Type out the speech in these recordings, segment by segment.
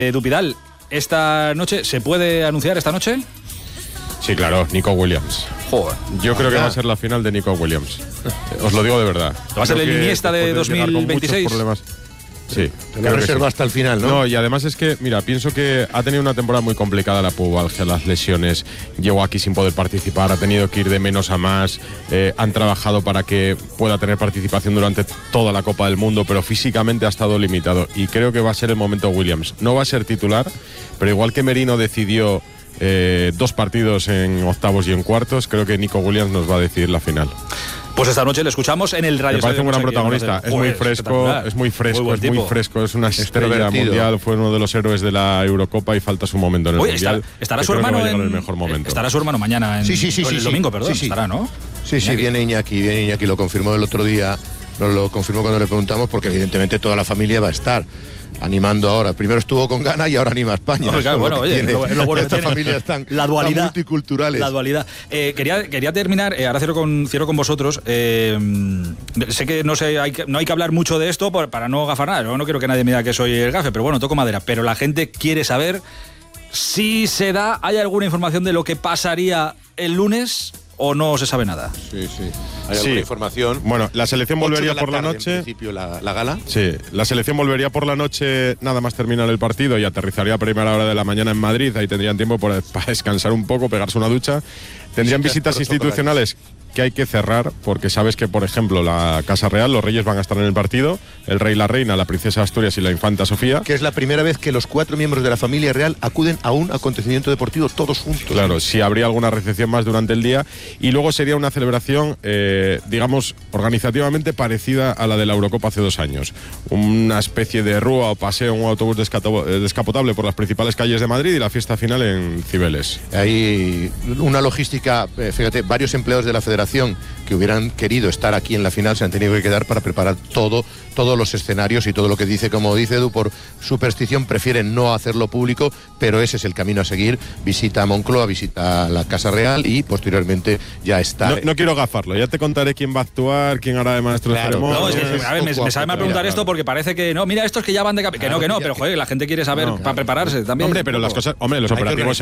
Edu Pidal, ¿esta noche se puede anunciar esta noche? Sí, claro, Nico Williams. Joder. Yo creo que va a ser la final de Nico Williams. Os lo digo de verdad. ¿Va a ser el Iniesta de 2026? Sí. Te la reserva hasta el final, ¿no? No, y además es que, mira, pienso que ha tenido una temporada muy complicada la pubalgia, las lesiones. Llegó aquí sin poder participar, ha tenido que ir de menos a más. Han trabajado para que pueda tener participación durante toda la Copa del Mundo, pero físicamente ha estado limitado. Y creo que va a ser el momento Williams. No va a ser titular, pero igual que Merino decidió 2 partidos en octavos y en cuartos, creo que Nico Williams nos va a decidir la final. Pues esta noche le escuchamos en el Radio. Me parece un gran protagonista. Es muy fresco, es muy fresco, es una estrella mundial. Fue uno de los héroes de la Eurocopa y falta su momento en el Mundial. Estará su hermano en el mejor momento. Estará su hermano mañana el domingo, perdón. Sí. Estará, ¿no? Sí, viene Iñaki, lo confirmó el otro día. Nos lo confirmó cuando le preguntamos, porque evidentemente toda la familia va a estar animando ahora. Primero estuvo con Ghana y ahora anima a España. No, bueno, oye, lo bueno estas familias están la dualidad, tan multiculturales. La dualidad. Quería terminar, ahora cierro con vosotros. Sé que no hay que hablar mucho de esto para no gafar nada. No quiero que nadie me diga que soy el gafe, pero bueno, toco madera. Pero la gente quiere saber si ¿hay alguna información de lo que pasaría el lunes o no se sabe nada? Sí. ¿Hay alguna información? Bueno, la selección volvería por la noche. En principio, la gala. Sí, la selección volvería por la noche nada más terminar el partido y aterrizaría a primera hora de la mañana en Madrid. Ahí tendrían tiempo para descansar un poco, pegarse una ducha. Tendrían visitas institucionales que hay que cerrar, porque sabes que, por ejemplo, la Casa Real, los reyes van a estar en el partido, el rey, la reina, la princesa Asturias y la infanta Sofía. Que es la primera vez que los 4 miembros de la familia real acuden a un acontecimiento deportivo todos juntos. Claro, sí habría alguna recepción más durante el día y luego sería una celebración, digamos, organizativamente parecida a la de la Eurocopa hace 2 años. Una especie de rúa o paseo, un autobús descapotable por las principales calles de Madrid y la fiesta final en Cibeles. Hay una logística, fíjate, varios empleados de la Federación que hubieran querido estar aquí en la final se han tenido que quedar para preparar todos los escenarios y todo lo que dice. Como dice Edu, por superstición prefieren no hacerlo público, pero ese es el camino a seguir. Visita a Moncloa, visita a la Casa Real y posteriormente ya está. No quiero gafarlo, ya te contaré quién va a actuar, quién hará de maestro de ceremonia. A ver, me sabe mal preguntar esto porque parece que no, mira, estos que ya van de que no, pero joder, la gente quiere saber para prepararse también. Hombre, pero las cosas, los operativos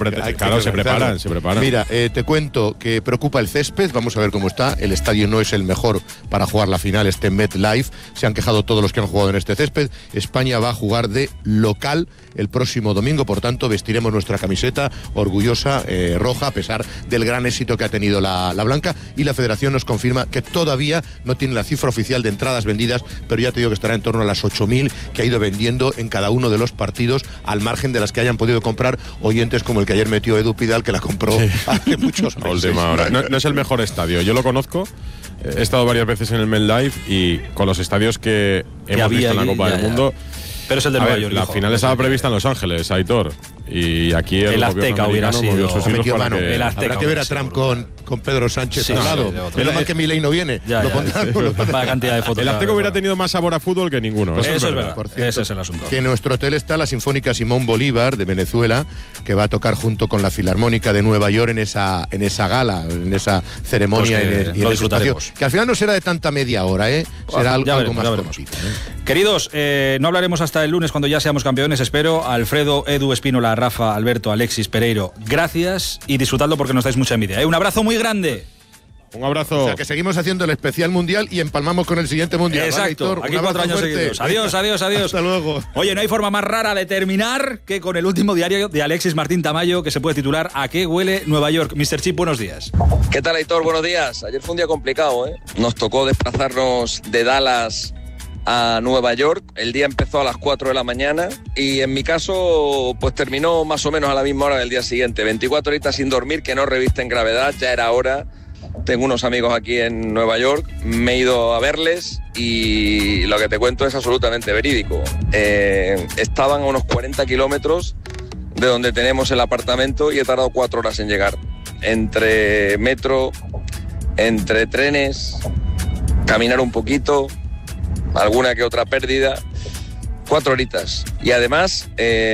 se preparan. Mira, te cuento que preocupa el césped, vamos a ver cómo está. El estadio no es el mejor para jugar la final, MetLife. Se han quejado todos los que han jugado en este césped. España va a jugar de local el próximo domingo, por tanto vestiremos nuestra camiseta orgullosa, roja, a pesar del gran éxito que ha tenido la blanca, y la Federación nos confirma que todavía no tiene la cifra oficial de entradas vendidas, pero ya te digo que estará en torno a las 8.000 que ha ido vendiendo en cada uno de los partidos, al margen de las que hayan podido comprar oyentes como el que ayer metió Edu Pidal, que la compró hace muchos meses. No es el mejor estadio, yo lo conozco. He estado varias veces en el MetLife y con los estadios que hemos visto en la Copa del Mundo. Pero es el de Nueva York. La final estaba prevista en Los Ángeles, Aitor. Y aquí el Azteca hubiera sido. Habrá que ver a Trump con Pedro Sánchez al lado. Menos mal que Milei no viene. Para cantidad de fotos. El Azteca hubiera tenido más sabor a fútbol que ninguno. Eso es verdad. Ese es el asunto. Que en nuestro hotel está la Sinfónica Simón Bolívar de Venezuela, que va a tocar junto con la Filarmónica de Nueva York en esa gala, en esa ceremonia. Pues lo disfrutaremos. Que al final no será de tanta media hora, será algo más cortito. Queridos, no hablaremos hasta el lunes cuando ya seamos campeones, espero. Alfredo, Edu, Espínola, Rafa, Alberto, Alexis, Pereiro, gracias y disfrutadlo porque nos dais mucha envidia. Un abrazo muy grande. Un abrazo. O sea, que seguimos haciendo el especial mundial y empalmamos con el siguiente mundial. Exacto. ¿Vale, aquí 4 años seguidos. Adiós. Hasta luego. Oye, no hay forma más rara de terminar que con el último diario de Alexis Martín Tamayo, que se puede titular ¿A qué huele Nueva York? Mr. Chip, buenos días. ¿Qué tal, Aitor? Buenos días. Ayer fue un día complicado, Nos tocó desplazarnos de Dallas a Nueva York. El día empezó a las 4 de la mañana y en mi caso pues terminó más o menos a la misma hora del día siguiente. 24 horitas sin dormir, que no revisten gravedad, ya era hora. Tengo unos amigos aquí en Nueva York, me he ido a verles y lo que te cuento es absolutamente verídico. Estaban a unos 40 kilómetros de donde tenemos el apartamento y he tardado 4 horas en llegar. Entre metro, entre trenes, caminar un poquito, alguna que otra pérdida, 4 horitas. Y además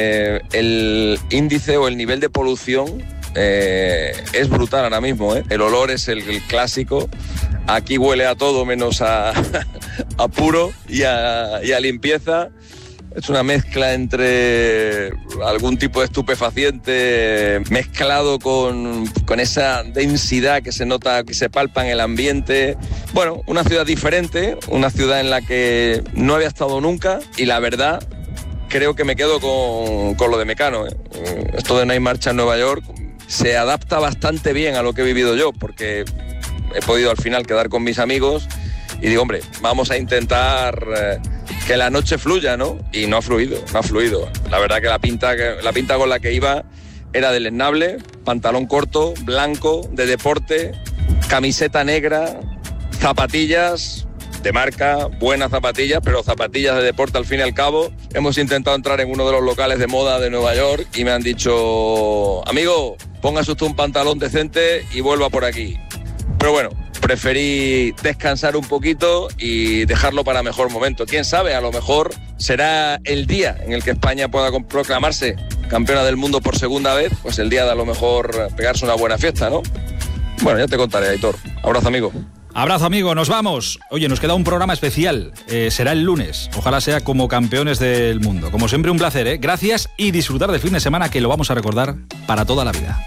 el índice o el nivel de polución es brutal ahora mismo, El olor es el clásico. Aquí huele a todo menos a puro y a limpieza. Es una mezcla entre algún tipo de estupefaciente mezclado con esa densidad que se nota, que se palpa en el ambiente. Bueno, una ciudad diferente, una ciudad en la que no había estado nunca y la verdad creo que me quedo con lo de Mecano. Esto de No hay marcha en Nueva York se adapta bastante bien a lo que he vivido yo, porque he podido al final quedar con mis amigos y digo, hombre, vamos a intentar que la noche fluya, ¿no? Y no ha fluido. La verdad que la pinta con la que iba era deleznable, pantalón corto, blanco, de deporte, camiseta negra, zapatillas de marca, buenas zapatillas, pero zapatillas de deporte al fin y al cabo. Hemos intentado entrar en uno de los locales de moda de Nueva York y me han dicho, amigo, póngase usted un pantalón decente y vuelva por aquí. Pero bueno, preferí descansar un poquito y dejarlo para mejor momento. Quién sabe, a lo mejor será el día en el que España pueda proclamarse campeona del mundo por segunda vez, pues el día de a lo mejor pegarse una buena fiesta, ¿no? Bueno, ya te contaré, Aitor. Abrazo, amigo. Abrazo, amigo, nos vamos. Oye, nos queda un programa especial. Será el lunes. Ojalá sea como campeones del mundo. Como siempre, un placer, ¿eh? Gracias y disfrutar del fin de semana que lo vamos a recordar para toda la vida.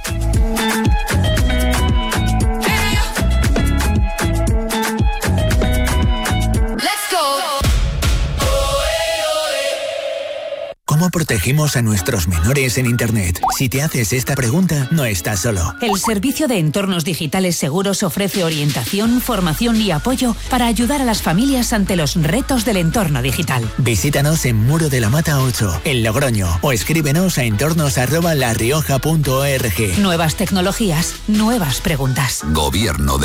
¿Cómo protegemos a nuestros menores en Internet? Si te haces esta pregunta, no estás solo. El Servicio de Entornos Digitales Seguros ofrece orientación, formación y apoyo para ayudar a las familias ante los retos del entorno digital. Visítanos en Muro de la Mata 8, en Logroño, o escríbenos a entornos@larrioja.org. Nuevas tecnologías, nuevas preguntas. Gobierno de